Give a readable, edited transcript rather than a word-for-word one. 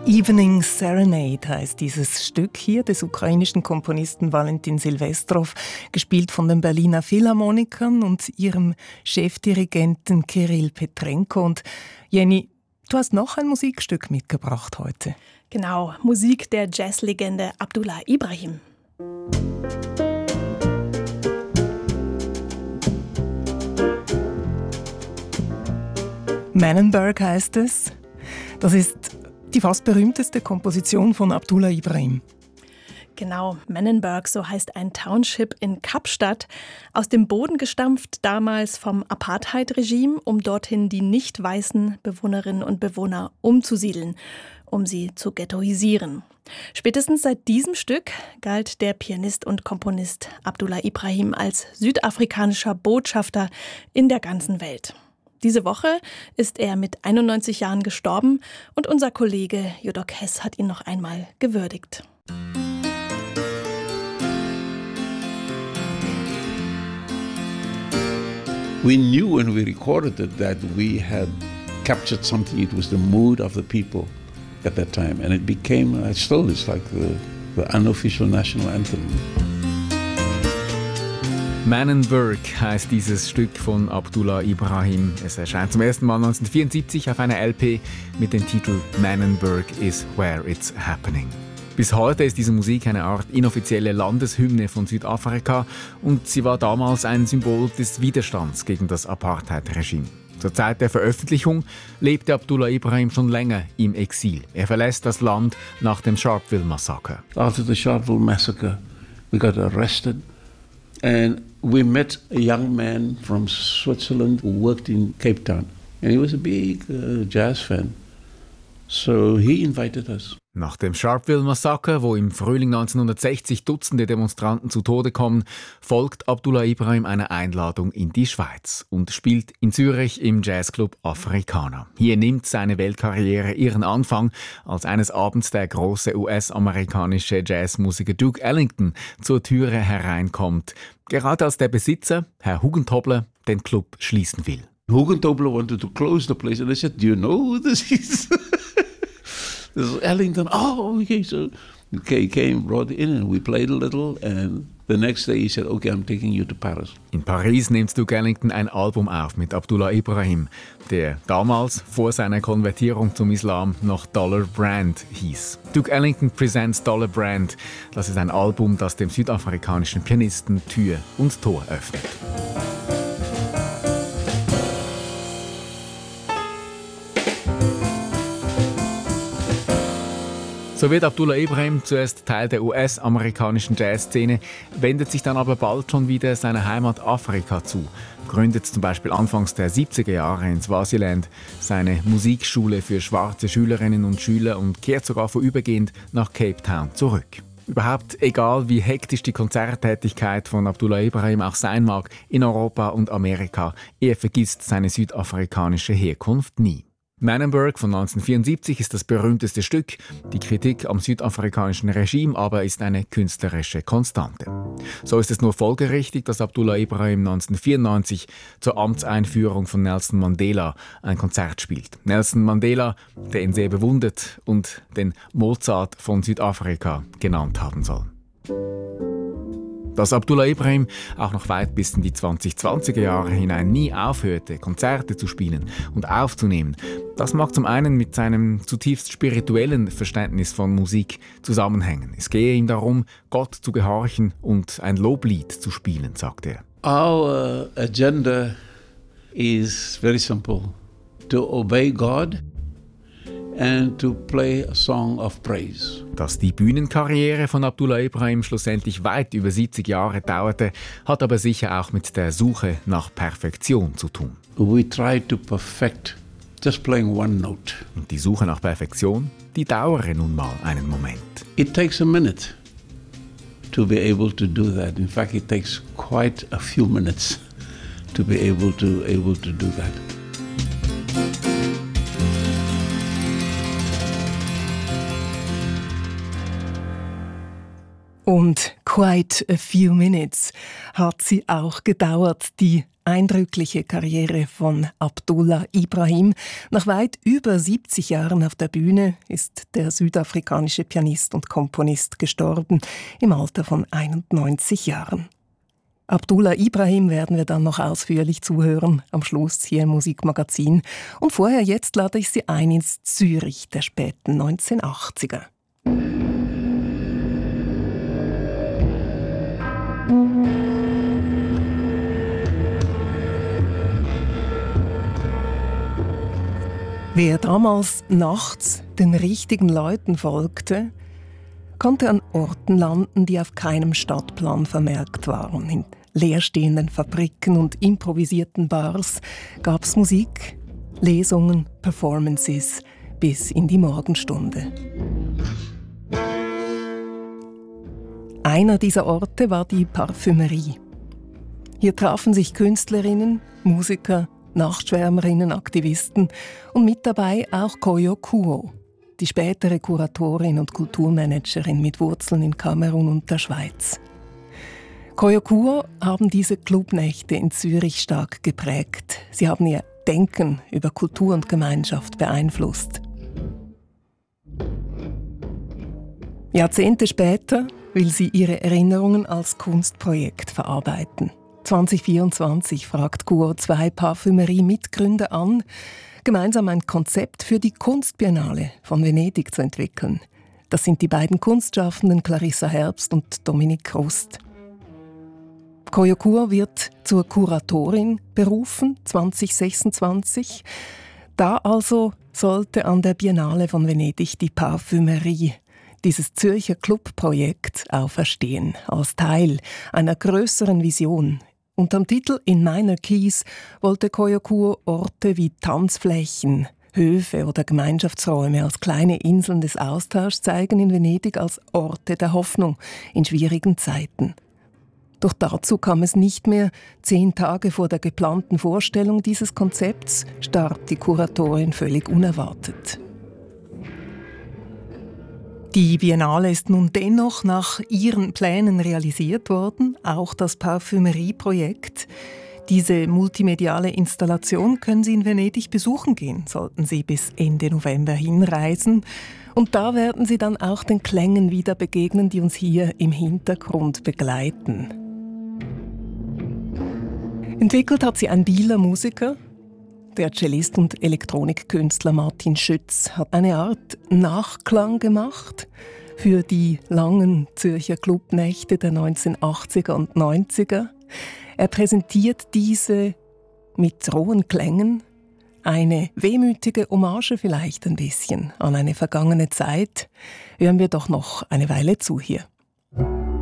Evening Serenade heißt dieses Stück hier des ukrainischen Komponisten Valentin Silvestrov, gespielt von den Berliner Philharmonikern und ihrem Chefdirigenten Kirill Petrenko. Und Jenny, du hast noch ein Musikstück mitgebracht heute. Genau, Musik der Jazzlegende Abdullah Ibrahim. Manenberg heißt es. Das ist die fast berühmteste Komposition von Abdullah Ibrahim. Genau, Manenberg, so heißt ein Township in Kapstadt, aus dem Boden gestampft damals vom Apartheid-Regime, um dorthin die nicht weißen Bewohnerinnen und Bewohner umzusiedeln, um sie zu ghettoisieren. Spätestens seit diesem Stück galt der Pianist und Komponist Abdullah Ibrahim als südafrikanischer Botschafter in der ganzen Welt. Diese Woche ist er mit 91 Jahren gestorben und unser Kollege Jodok Hess hat ihn noch einmal gewürdigt. We knew when we recorded it that we had captured something. It was the mood of the people at that time, and it became, still it's like the unofficial national anthem. Manenberg heisst dieses Stück von Abdullah Ibrahim. Es erscheint zum ersten Mal 1974 auf einer LP mit dem Titel Manenberg is where it's happening. Bis heute ist diese Musik eine Art inoffizielle Landeshymne von Südafrika und sie war damals ein Symbol des Widerstands gegen das Apartheid-Regime. Zur Zeit der Veröffentlichung lebte Abdullah Ibrahim schon länger im Exil. Er verlässt das Land nach dem Sharpeville-Massaker. After the Sharpeville massacre, we got arrested. And we met a young man from Switzerland who worked in Cape Town. And he was a big jazz fan. So he invited us. Nach dem Sharpeville-Massaker, wo im Frühling 1960 Dutzende Demonstranten zu Tode kommen, folgt Abdullah Ibrahim einer Einladung in die Schweiz und spielt in Zürich im Jazzclub Africana. Hier nimmt seine Weltkarriere ihren Anfang, als eines Abends der große US-amerikanische Jazzmusiker Duke Ellington zur Türe hereinkommt, gerade als der Besitzer, Herr Hugentobler, den Club schließen will. Hugentobler wanted to close the place and I said, "Do you know who this is?" This is Ellington. Oh, okay. So he came, brought it in, and we played a little. And the next day he said, "Okay, I'm taking you to Paris." In Paris nimmt Duke Ellington ein Album auf mit Abdullah Ibrahim, der damals vor seiner Konvertierung zum Islam noch Dollar Brand hieß. Duke Ellington Presents Dollar Brand. Das ist ein Album, das dem südafrikanischen Pianisten Tür und Tor öffnet. So wird Abdullah Ibrahim zuerst Teil der US-amerikanischen Jazzszene, wendet sich dann aber bald schon wieder seiner Heimat Afrika zu, gründet zum Beispiel anfangs der 70er Jahre in Swaziland seine Musikschule für schwarze Schülerinnen und Schüler und kehrt sogar vorübergehend nach Cape Town zurück. Überhaupt egal, wie hektisch die Konzerttätigkeit von Abdullah Ibrahim auch sein mag in Europa und Amerika, er vergisst seine südafrikanische Herkunft nie. Manenberg von 1974 ist das berühmteste Stück. Die Kritik am südafrikanischen Regime aber ist eine künstlerische Konstante. So ist es nur folgerichtig, dass Abdullah Ibrahim 1994 zur Amtseinführung von Nelson Mandela ein Konzert spielt. Nelson Mandela, der ihn sehr bewundert und den Mozart von Südafrika genannt haben soll. Dass Abdullah Ibrahim auch noch weit bis in die 2020er Jahre hinein nie aufhörte, Konzerte zu spielen und aufzunehmen, das mag zum einen mit seinem zutiefst spirituellen Verständnis von Musik zusammenhängen. Es gehe ihm darum, Gott zu gehorchen und ein Loblied zu spielen, sagt er. Our agenda is very simple: to obey God and to play a song of praise. Dass die Bühnenkarriere von Abdullah Ibrahim schlussendlich weit über 70 Jahre dauerte, hat aber sicher auch mit der Suche nach Perfektion zu tun. We try to perfect just playing one note. Und die Suche nach Perfektion, die dauere nun mal einen Moment. It takes a minute to be able to do that. In fact, it takes quite a few minutes to be able to do that. Und Quite a few minutes hat sie auch gedauert, die eindrückliche Karriere von Abdullah Ibrahim. Nach weit über 70 Jahren auf der Bühne ist der südafrikanische Pianist und Komponist gestorben, im Alter von 91 Jahren. Abdullah Ibrahim werden wir dann noch ausführlich zuhören, am Schluss hier im Musikmagazin. Und vorher, jetzt lade ich Sie ein ins Zürich der späten 1980er. Wer damals nachts den richtigen Leuten folgte, konnte an Orten landen, die auf keinem Stadtplan vermerkt waren. In leerstehenden Fabriken und improvisierten Bars gab es Musik, Lesungen, Performances bis in die Morgenstunde. Einer dieser Orte war die Parfümerie. Hier trafen sich Künstlerinnen, Musiker, Nachtschwärmerinnen, Aktivisten und mit dabei auch Koyo Kuo, die spätere Kuratorin und Kulturmanagerin mit Wurzeln in Kamerun und der Schweiz. Koyo Kuo haben diese Clubnächte in Zürich stark geprägt. Sie haben ihr Denken über Kultur und Gemeinschaft beeinflusst. Jahrzehnte später will sie ihre Erinnerungen als Kunstprojekt verarbeiten. 2024 fragt Kuo 2 Parfümerie-Mitgründer an, gemeinsam ein Konzept für die Kunstbiennale von Venedig zu entwickeln. Das sind die beiden Kunstschaffenden Clarissa Herbst und Dominique Rust. Koyo Kuo wird zur Kuratorin berufen, 2026. Da also sollte an der Biennale von Venedig die Parfümerie, dieses Zürcher Clubprojekt, auferstehen, als Teil einer grösseren Vision. Unterm Titel In Minor Keys wollte Koyo Kuo Orte wie Tanzflächen, Höfe oder Gemeinschaftsräume als kleine Inseln des Austauschs zeigen in Venedig als Orte der Hoffnung in schwierigen Zeiten. Doch dazu kam es nicht mehr. 10 Tage vor der geplanten Vorstellung dieses Konzepts starb die Kuratorin völlig unerwartet. Die Biennale ist nun dennoch nach ihren Plänen realisiert worden, auch das Parfümerie-Projekt. Diese multimediale Installation können Sie in Venedig besuchen gehen, sollten Sie bis Ende November hinreisen. Und da werden Sie dann auch den Klängen wieder begegnen, die uns hier im Hintergrund begleiten. Entwickelt hat sie ein Bieler Musiker. Der Cellist und Elektronikkünstler Martin Schütz hat eine Art Nachklang gemacht für die langen Zürcher Clubnächte der 1980er und 90er. Er präsentiert diese mit rohen Klängen, eine wehmütige Hommage vielleicht ein bisschen an eine vergangene Zeit. Hören wir doch noch eine Weile zu hier.